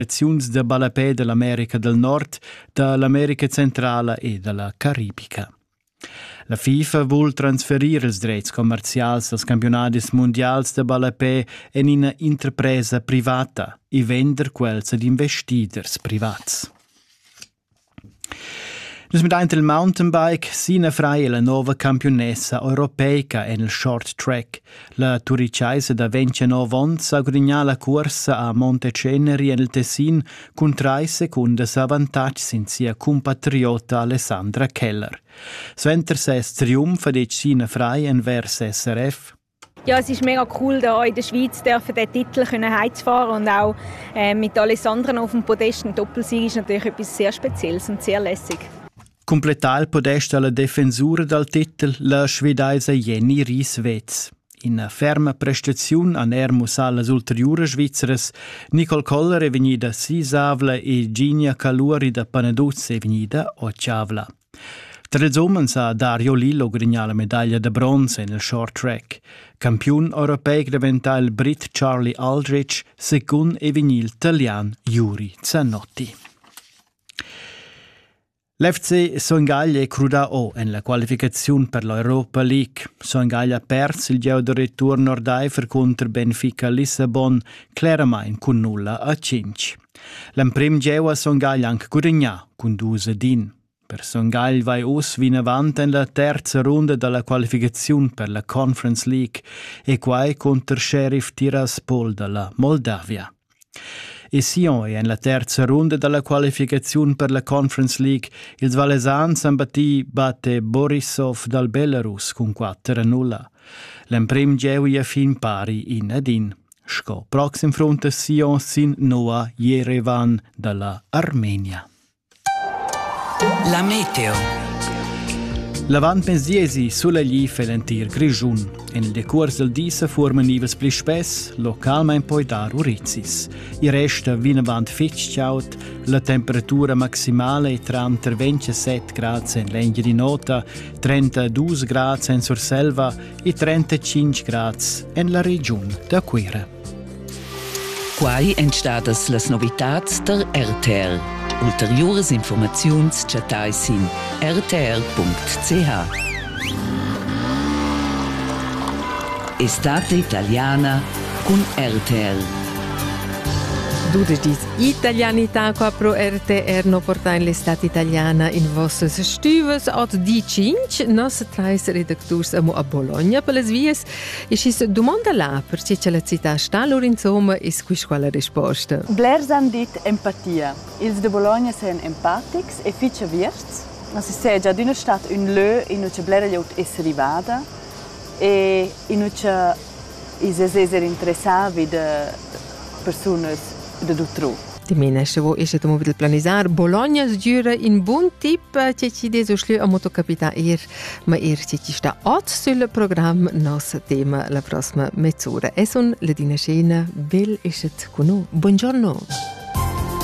naziuns de balapè dell'America del Nord, dell'America centrala e della Caribica. La FIFA vuol transferire ils drets commercials dels campionadis mundials de balapè in una intrapresa privata e vender quels ad investiders privats. Nus mit il mountainbike Sina Frei è la nuova campionessa europeica nel short track. La turiciaisa da 29 anni ha guadagnato la corsa a Monteceneri nel Tessin con 3 secondi avantaggio senza compatriota Alessandra Keller. Sventer ses Triumph di Sina Frei envers SRF. Ja, es ist mega cool, hier in der Schweiz den Titel heimzufahren und auch mit Alessandra auf dem Podest ein Doppelsieg ist natürlich etwas sehr Spezielles und sehr lässig. Completà il podest alla defensura del titel la svedaisa Jenny Rieswetz. In una ferma prestazione a Ermus alle ulteriori svizzeres, Nicole Koller è venuta 6 avla e Ginia Caluri da Panaduz è venuta 8 avla. Tra gli uomini ha Dario Lillo guadagnato la medaglia di bronzo nel short track. Campione europeo diventa il Brit Charlie Aldrich, secondo è venuto l'italiano Yuri Zanotti. L'FC Songaglia è cruda nella qualificazione per l'Europa League. Songaglia ha perso il gioco di ritorno nordaifer contro Benfica Lissabon, chiaramente con 0-5. L'imprimo gioco a Songaglia anche guadagnato con 2-1. Per Songaglia vai in avanti nella terza ronda della qualificazione per la Conference League e qua contro Sheriff Tiraspol della Moldavia. E Sion è nella terza ronda della qualificazione per la Conference League. Il Valaisan Sambati batte Borisov dal Belarus con 4-0. L'imprimo gioco è fin pari in Adin. Sco proxim fronte Sion sin Noah Yerevan dalla Armenia. La meteo. Lavant mensiesi sulla gli felentir grigiun. Nel decurs del disa forma nivels pli spess, localmente poi dar urizis. I resta vinavant fitchaut, la temperatura maximale è tra 27 gradi in Legna di Nota, 32 gradi in Surselva e 35 gradi in la regione d'Aquera. Quai entstadas las novitats der RTR. Ulteriores informaziuns chatais in rtr.ch. Estate italiana con RTR. Dudes dis italianità qua pro RTR no portain l'estate italiana in vossas stüves od di cinc nos trais redactors amo a Bologna per les vies e schis domanda la perché c'è la città sta lor insomma is quis quella risposta. Blers han dit empatia. Ils de Bologna sen empatics e ficha virts. Nos si se già d'una stat un lö in uce blera gliot es rivada e in uce is eser interessavi de personas de dutru. Die Menschen, die ist mo videl planisar Bologna sgiura in buon tip che ci deso schlu a motocapita ma ci sta ot sul program nos tema la prossima mezz'ora. E son le dina scena bel ischet con noi. Buongiorno.